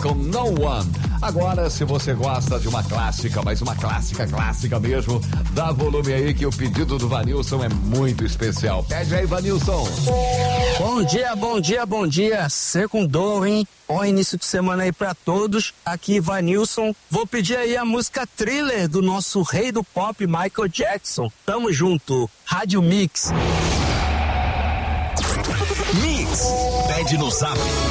com No One. Agora, se você gosta de uma clássica, mas uma clássica mesmo, dá volume aí que o pedido do Vanilson é muito especial. Pede aí, Vanilson. Bom dia. Segundou, hein? Bom início de semana aí pra todos. Aqui, Vanilson. Vou pedir aí a música Thriller do nosso rei do pop, Michael Jackson. Tamo junto. Rádio Mix. Mix. Pede no Zap